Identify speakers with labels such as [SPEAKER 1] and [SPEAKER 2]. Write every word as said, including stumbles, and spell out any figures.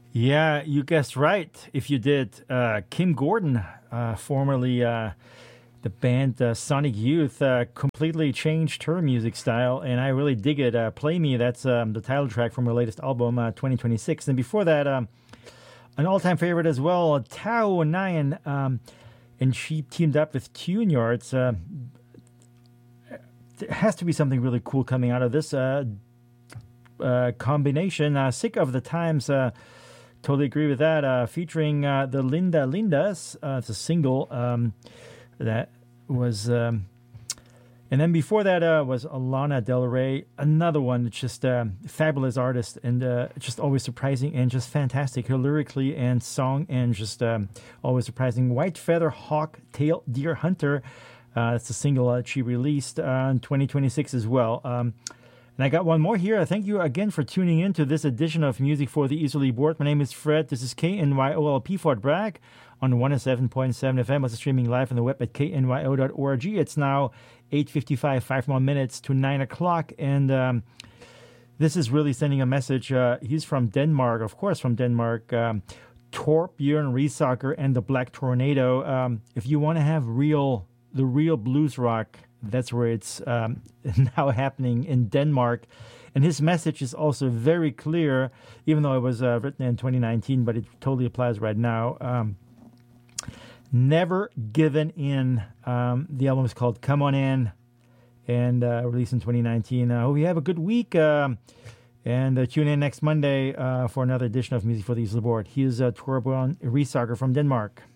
[SPEAKER 1] Yeah, you guessed right. If you did, uh, Kim Gordon, uh, formerly uh, the band uh, Sonic Youth, uh, completely changed her music style, and I really dig it. Uh, Play Me, that's um, the title track from her latest album, uh, twenty twenty-six. And before that, um, an all-time favorite as well, Tao Nyan, um, and she teamed up with Tune Yards. Uh, there has to be something really cool coming out of this uh, uh, combination. Uh, Sick of the Times. Uh, Totally agree with that. Uh, featuring uh, the Linda Lindas. Uh, it's a single um, that was. Um, and then before that uh, was Alana Del Rey, another one that's just a um, fabulous artist and uh, just always surprising and just fantastic. Her lyrically and song and just um, always surprising. White Feather Hawk Tail Deer Hunter. Uh, it's a single that she released uh, in twenty twenty-six as well. Um, And I got one more here. Thank you again for tuning in to this edition of Music for the Easily Bored. My name is Fred. This is K N Y O L P Fort Bragg on one oh seven point seven F M. Also streaming live on the web at K N Y O dot org. It's now eight fifty-five, five more minutes to nine o'clock. And um, this is really sending a message. Uh, he's from Denmark, of course, from Denmark. Um, Torbjørn Risager and the Black Tornado. Um, if you want to have real, the real blues rock, that's where it's um, now happening in Denmark. And his message is also very clear, even though it was uh, written in twenty nineteen, but it totally applies right now. Um, Never Given In. Um, the album is called Come On In and uh, released in twenty nineteen. I uh, hope you have a good week. Um, and uh, tune in next Monday uh, for another edition of Music for the Easily Bored. He is uh, Torbjørn Risager from Denmark.